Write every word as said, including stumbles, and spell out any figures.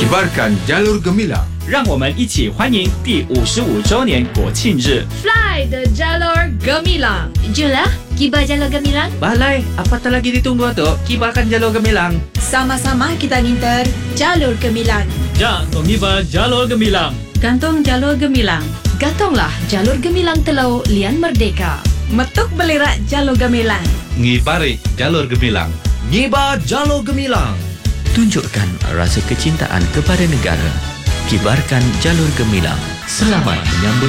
Kibarkan jalur gemilang. 让我们一起欢迎第五十五周年国庆日。 Fly the Jalur Gemilang. Julah, kibar Jalur Gemilang. Balai, apa lagi ditunggu tu? Kibarkan jalur gemilang. Sama-sama kita nginter Jalur Gemilang. Ja, mengibar jalur gemilang. Gantung Jalur Gemilang. Gantunglah Jalur Gemilang Telau Lian Merdeka. Metuk belirak Jalur Gemilang. Ngibari jalur gemilang. Ngibar jalur gemilang. Tunjukkan rasa kecintaan kepada negara. Kibarkan jalur gemilang. Selamat menyambut